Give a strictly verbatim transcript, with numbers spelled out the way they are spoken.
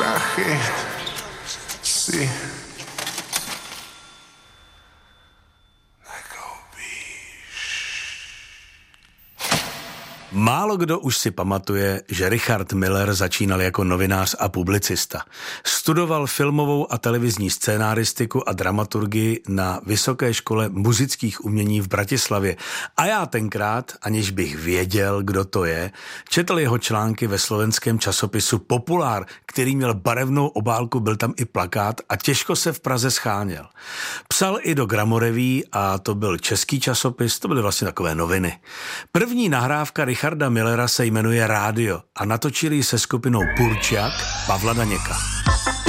prachy si Málo kdo už si pamatuje, že Richard Miller začínal jako novinář a publicista. Studoval filmovou a televizní scénáristiku a dramaturgii na Vysoké škole muzických umění v Bratislavě. A já tenkrát, aniž bych věděl, kdo to je, četl jeho články ve slovenském časopisu Populár, který měl barevnou obálku, byl tam i plakát a těžko se v Praze scháněl. Psal i do Gramoreví a to byl český časopis, to byly vlastně takové noviny. První nahrávka Richarda Millera se jmenuje Rádio a natočili se skupinou Purčák Pavla Daněka.